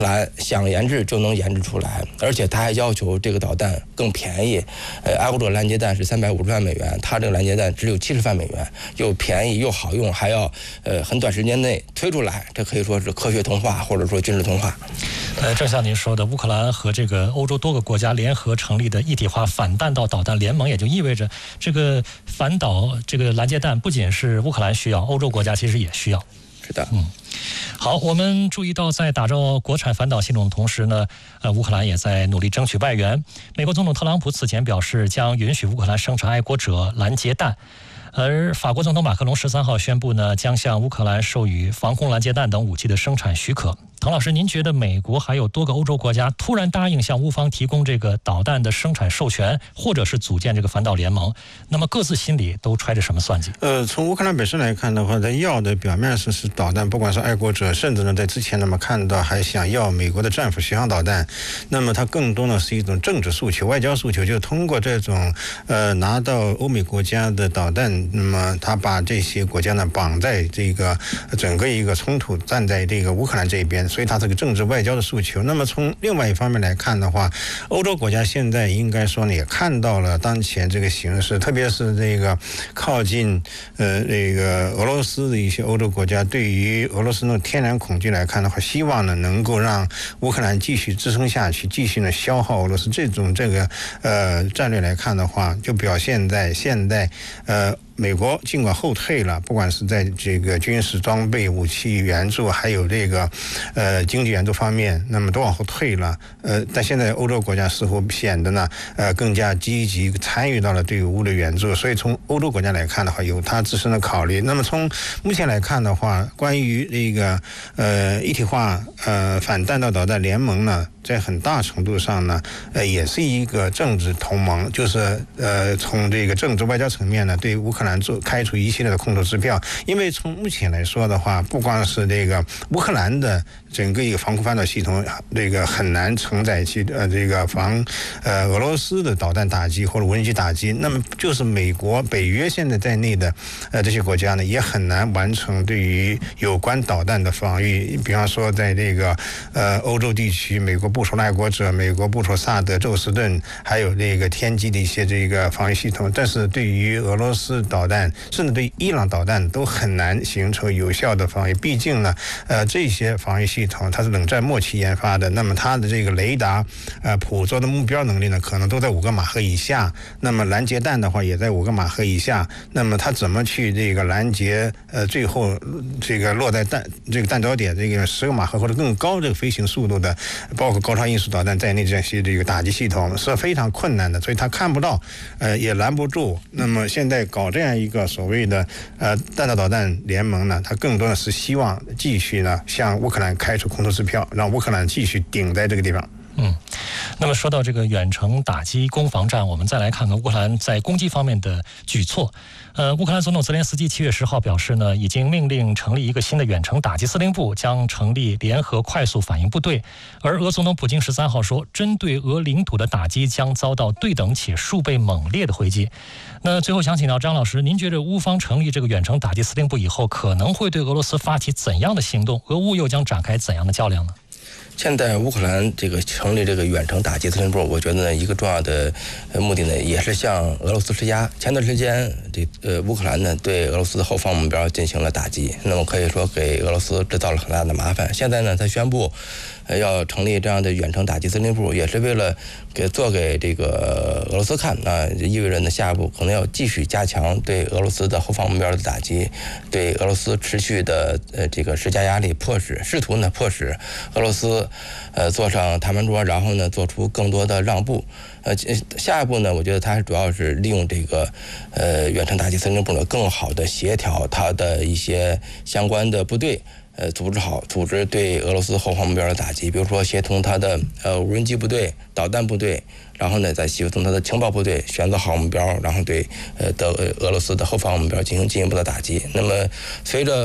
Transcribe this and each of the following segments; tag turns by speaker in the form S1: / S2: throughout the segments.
S1: 来想研制就能研制出来，而且他还要求这个导弹更便宜。爱国者拦截弹是350万美元，他这个拦截弹只有70万美元，又便宜又好用，还要很短时间内推出来，这可以说是科学通话或者说军事通话。
S2: 正像您说的，乌克兰和这个欧洲多个国家联合成立的一体化反弹道导弹联盟，也就意味着这个反导这个拦截弹不仅是乌克兰需要，欧洲国家其实也需要。
S1: 是的，
S2: 好，我们注意到，在打造国产反导系统的同时呢，乌克兰也在努力争取外援。美国总统特朗普此前表示，将允许乌克兰生产爱国者拦截弹。而法国总统马克龙13号宣布呢，将向乌克兰授予防空拦截弹等武器的生产许可。唐老师，您觉得美国还有多个欧洲国家突然答应向乌方提供这个导弹的生产授权，或者是组建这个反导联盟，那么各自心里都揣着什么算计？
S3: 从乌克兰本身来看的话，他要的表面是导弹，不管是爱国者，甚至呢在之前看到还想要美国的战斧巡航导弹，那么它更多呢是一种政治诉求、外交诉求，就是通过这种拿到欧美国家的导弹，那么他把这些国家呢绑在这个整个一个冲突，站在这个乌克兰这边。所以它是个政治外交的诉求。那么从另外一方面来看的话，欧洲国家现在应该说呢也看到了当前这个形势，特别是这个靠近这个俄罗斯的一些欧洲国家，对于俄罗斯那种天然恐惧来看的话，希望呢能够让乌克兰继续支撑下去，继续呢消耗俄罗斯。这个战略来看的话，就表现在现在美国尽管后退了，不管是在这个军事装备、武器援助，还有这个经济援助方面，那么都往后退了。但现在欧洲国家似乎显得呢更加积极参与到了对乌的援助，所以从欧洲国家来看的话，有它自身的考虑。那么从目前来看的话，关于这个一体化反弹道导弹联盟呢，在很大程度上呢也是一个政治同盟，就是从这个政治外交层面呢，对乌克兰开出一系列的空头支票。因为从目前来说的话，不光是这个乌克兰的整个一个防空反导系统，这个很难承载起这个防俄罗斯的导弹打击或者无人机打击，那么就是美国、北约现在在内的这些国家呢，也很难完成对于有关导弹的防御。比方说在这个欧洲地区，美国部署了爱国者，美国部署萨德、宙斯盾，还有这个天基的一些这个防御系统，但是对于俄罗斯导弹，甚至对于伊朗导弹都很难形成有效的防御。毕竟呢这些防御系统它是冷战末期研发的，那么它的这个雷达捕捉的目标能力呢可能都在5个马赫以下，那么拦截弹的话也在5个马赫以下，那么它怎么去这个拦截最后这个落在这个弹着点这个10个马赫或者更高这个飞行速度的，包括高超音速导弹在内这些这个打击系统是非常困难的，所以它看不到也拦不住。那么现在搞这样一个所谓的弹道导弹联盟呢，它更多的是希望继续呢向乌克兰开出空头支票，让乌克兰继续顶在这个地方。
S2: 那么说到这个远程打击攻防战，我们再来看看乌克兰在攻击方面的举措。乌克兰总统泽连斯基7月10号表示呢，已经命令成立一个新的远程打击司令部，将成立联合快速反应部队。而俄总统普京13号说，针对俄领土的打击将遭到对等且数倍猛烈的回击。那最后想请教张老师，您觉得乌方成立这个远程打击司令部以后，可能会对俄罗斯发起怎样的行动？俄乌又将展开怎样的较量呢？
S1: 现在乌克兰这个成立这个远程打击司令部，我觉得呢一个重要的目的呢，也是向俄罗斯施压。前段时间乌克兰呢对俄罗斯的后方目标进行了打击，那么可以说给俄罗斯制造了很大的麻烦。现在呢他宣布要成立这样的远程打击司令部，也是为了做给这个俄罗斯看，那意味着呢下一步可能要继续加强对俄罗斯的后方目标的打击，对俄罗斯持续的这个施加压力，试图呢迫使俄罗斯坐上谈判桌，然后呢做出更多的让步。下一步呢，我觉得它主要是利用这个远程打击司令部呢，更好的协调它的一些相关的部队。组织对俄罗斯后方目标的打击，比如说协同它的无人机部队、导弹部队，然后呢再协同它的情报部队，选择好目标，然后对俄罗斯的后方目标进行进一步的打击。那么随着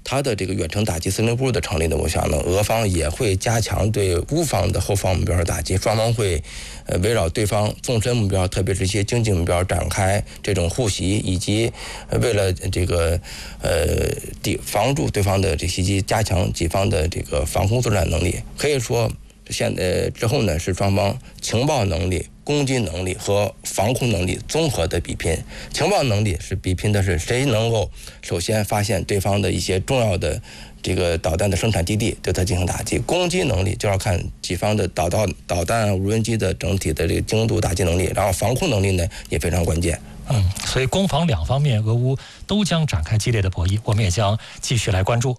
S1: 它的这个远程打击司令部的成立呢，我想呢，俄方也会加强对乌方的后方目标的打击，双方会围绕对方纵深目标，特别是一些经济目标展开这种互袭，以及为了这个防住对方的这袭击，加强己方的这个防空作战能力。可以说，之后呢，是双方情报能力、攻击能力和防空能力综合的比拼。情报能力是比拼的是谁能够首先发现对方的一些重要的这个导弹的生产基地，对它进行打击。攻击能力就要看己方的导弹、无人机的整体的这个精度打击能力，然后防空能力呢也非常关键。
S2: 所以攻防两方面，俄乌都将展开激烈的博弈，我们也将继续来关注。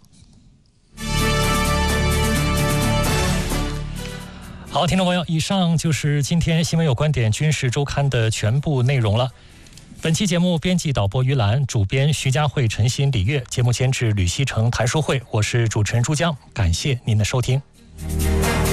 S2: 好，听众朋友，以上就是今天新闻有观点军事周刊的全部内容了。本期节目编辑导播于兰，主编徐佳慧、陈鑫、李月，节目监制吕希成、谭淑慧，我是主持人朱江，感谢您的收听。